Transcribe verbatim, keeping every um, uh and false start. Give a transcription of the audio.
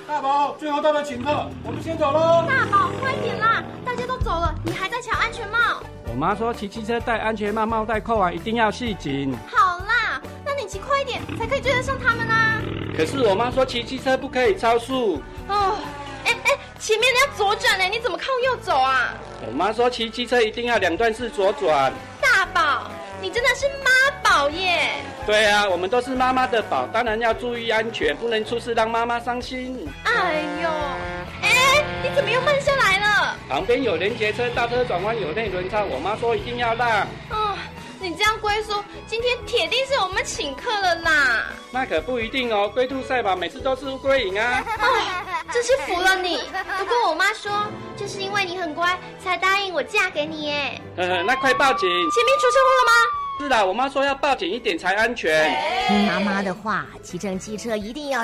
大宝，最后到了请客，我们先走喽。 大宝，快点啦！大家都走了，你还在抢安全帽？ 我妈说骑机车戴安全帽，帽带扣完一定要系紧。 好啦，那你骑快一点，才可以追得上他们啊。 可是我妈说骑机车不可以超速。 哦，哎哎，前面人要左转呢，你怎么靠右走啊？ 我妈说骑机车一定要两段式左转。 大宝，你真的是妈宝耶！ 对啊，我们都是妈妈的宝，当然要注意安全，不能出事让妈妈伤心。 哎呦，哎，你怎么又慢下来了？ 旁边有连结车，大车转弯有内轮差，我妈说一定要让。 哦，你这样龟叔，今天铁定是我们请客了啦。 那可不一定哦，龟兔赛跑每次都是乌龟赢啊。 哦，真是服了你。不过我妈说，就是因为你很乖，才答应我嫁给你耶。 呵呵，那快报警！ 前面出车祸了吗？ 是啦，我妈说要报警一点才安全。 听妈妈的话，骑乘机车一定要